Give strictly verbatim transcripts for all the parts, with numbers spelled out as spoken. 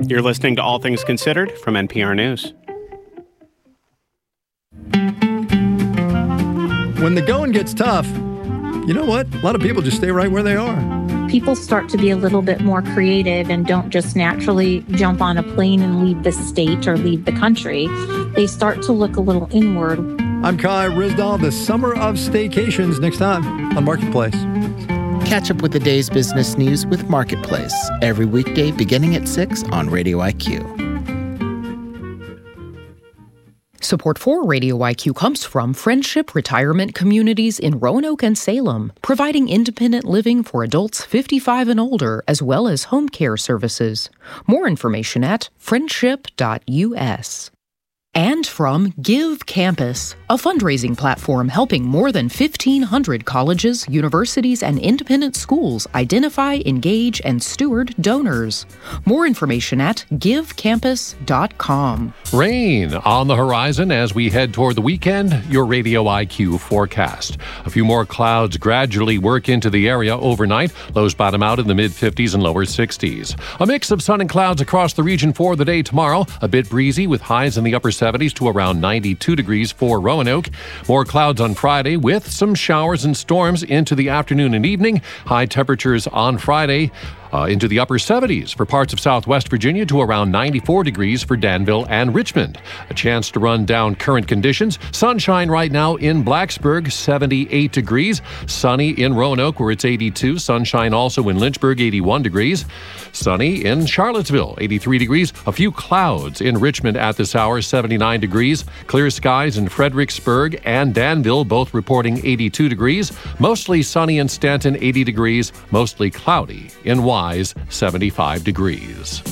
You're listening to All Things Considered from N P R News. When the going gets tough, you know what? A lot of people just stay right where they are. People start to be a little bit more creative and don't just naturally jump on a plane and leave the state or leave the country. They start to look a little inward. I'm Kai Rizdal. The summer of staycations next time on Marketplace. Catch up with the day's business news with Marketplace every weekday beginning at six on Radio I Q. Support for Radio I Q comes from Friendship Retirement Communities in Roanoke and Salem, providing independent living for adults fifty-five and older, as well as home care services. More information at friendship dot U S. And from Give Campus, a fundraising platform helping more than fifteen hundred colleges, universities, and independent schools identify, engage, and steward donors. More information at give campus dot com. Rain on the horizon as we head toward the weekend. Your Radio I Q forecast. A few more clouds gradually work into the area overnight. Lows bottom out in the mid-fifties and lower sixties. A mix of sun and clouds across the region for the day tomorrow. A bit breezy with highs in the upper seventies to around ninety-two degrees for Roanoke. More clouds on Friday with some showers and storms into the afternoon and evening. High temperatures on Friday Uh, into the upper seventies for parts of southwest Virginia to around ninety-four degrees for Danville and Richmond. A chance to run down current conditions. Sunshine right now in Blacksburg, seventy-eight degrees. Sunny in Roanoke where it's eighty-two. Sunshine also in Lynchburg, eighty-one degrees. Sunny in Charlottesville, eighty-three degrees. A few clouds in Richmond at this hour, seventy-nine degrees. Clear skies in Fredericksburg and Danville, both reporting eighty-two degrees. Mostly sunny in Stanton, eighty degrees. Mostly cloudy in Wise, seventy-five degrees.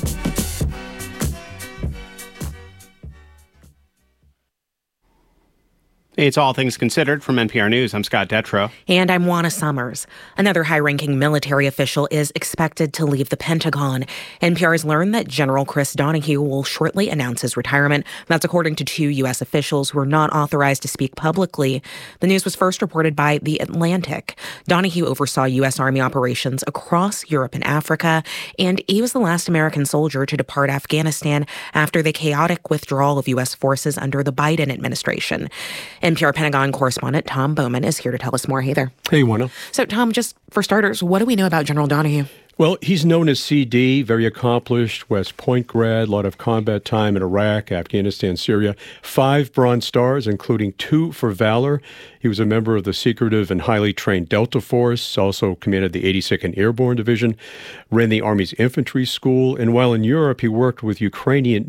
It's All Things Considered from N P R News. I'm Scott Detrow. And I'm Juana Summers. Another high-ranking military official is expected to leave the Pentagon. N P R has learned that General Chris Donahue will shortly announce his retirement. That's according to two U S officials who are not authorized to speak publicly. The news was first reported by The Atlantic. Donahue oversaw U S Army operations across Europe and Africa, and he was the last American soldier to depart Afghanistan after the chaotic withdrawal of U S forces under the Biden administration. N P R Pentagon correspondent Tom Bowman is here to tell us more. Hey there. Hey, Juana. So, Tom, just for starters, what do we know about General Donahue? Well, he's known as C D, very accomplished, West Point grad, a lot of combat time in Iraq, Afghanistan, Syria. Five Bronze Stars, including two for valor. He was a member of the secretive and highly trained Delta Force, also commanded the eighty-second Airborne Division, ran the Army's infantry school, and while in Europe, he worked with Ukrainian